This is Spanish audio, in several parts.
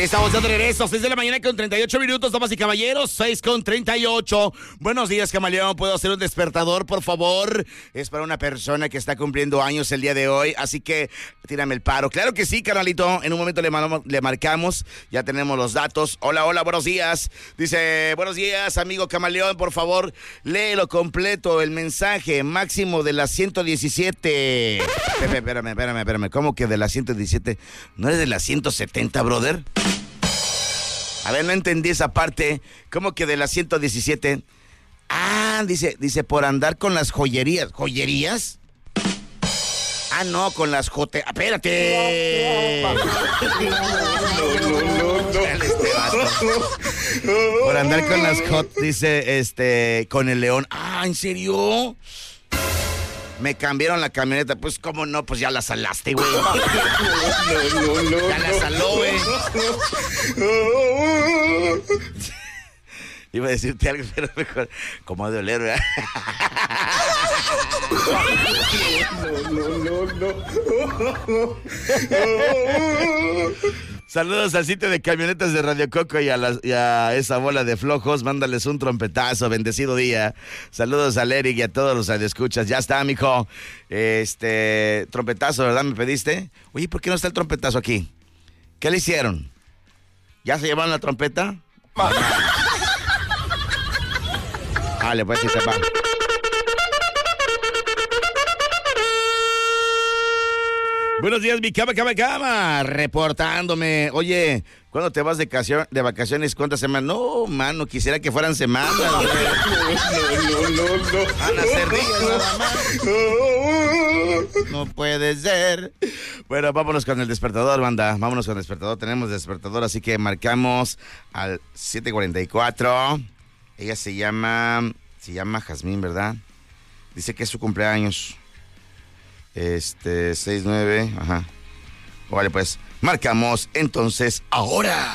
Estamos de regreso, 6 de la mañana con 38 minutos, damas y caballeros, 6 con 38. Buenos días, camaleón. ¿Puedo hacer un despertador, por favor? Es para una persona que está cumpliendo años el día de hoy, así que tírame el paro. Claro que sí, carnalito. En un momento le marcamos, ya tenemos los datos. Hola, hola, buenos días. Dice, buenos días, amigo camaleón, por favor, léelo completo, el mensaje máximo de la 117. Espérame. ¿Cómo que de la 117? ¿No eres de la 170, brother? A ver, no entendí esa parte. ¿Cómo que de la 117? Ah, dice por andar con las joyerías. ¿Joyerías? Ah, no, con las Espérate. Por andar con las dice, con el león. Ah, ¿en serio? Me cambiaron la camioneta. Pues, ¿cómo no? Pues ya la salaste, güey. No. Ya la saló, güey. Iba a decirte algo, pero mejor. Como de oler, ¿verdad? No. Saludos al sitio de camionetas de Radio Coco y a esa bola de flojos. Mándales un trompetazo, bendecido día. Saludos al Eric y a todos los radioescuchas. Ya está, mijo. Trompetazo, ¿verdad? ¿Me pediste? Oye, ¿por qué no está el trompetazo aquí? ¿Qué le hicieron? ¿Ya se llevaron la trompeta? Vale, pues sí se va. Buenos días, mi cama, reportándome. Oye, ¿cuándo te vas de vacaciones? ¿Cuántas semanas? No, mano, quisiera que fueran semanas. No. Van a ser días nada más. No puede ser. Bueno, vámonos con el despertador, banda. Vámonos con el despertador. Tenemos despertador, así que marcamos al 744. Ella se llama Jazmín, ¿verdad? Dice que es su cumpleaños. 69, ajá. Vale, pues, marcamos entonces ahora.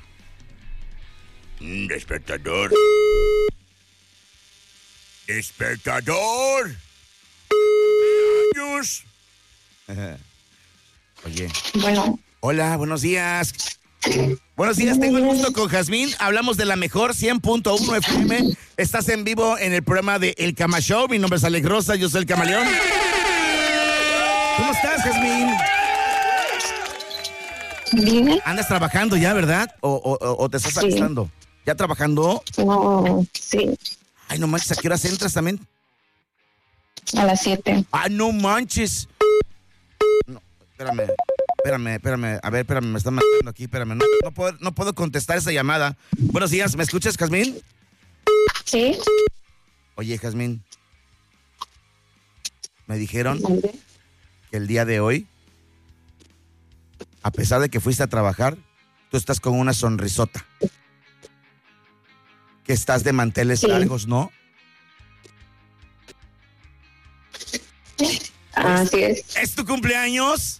Despertador. Años. Oye. Bueno. Hola, buenos días. Buenos días, tengo el gusto con Jazmín. Hablamos de la mejor 100.1 FM. Estás en vivo en el programa de El Cama Show. Mi nombre es Alex Rosa, yo soy el camaleón. ¿Cómo estás, Jazmín? Bien. ¿Andas trabajando ya, verdad? ¿O te estás alistando? ¿Ya trabajando? No, sí. Ay, no manches, ¿a qué horas entras también? A las 7. Ay, no manches. No, espérame. A ver, espérame, me están marcando aquí, espérame. No puedo contestar esa llamada. Buenos días, ¿me escuchas, Jazmín? Sí. Oye, Jazmín. Me dijeron que el día de hoy, a pesar de que fuiste a trabajar, tú estás con una sonrisota. Que estás de manteles largos, ¿no? Así es. ¿Es tu cumpleaños?